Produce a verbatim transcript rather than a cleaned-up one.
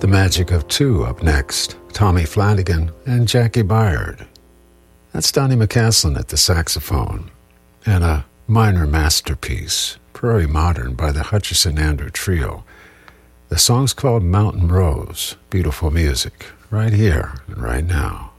The Magic of Two up next, Tommy Flanagan and Jackie Byard. That's Donnie McCaslin at the saxophone, and a minor masterpiece, Prairie Modern by the Hutchison Andrew Trio. The song's called Mountain Rose. Beautiful music, right here and right now.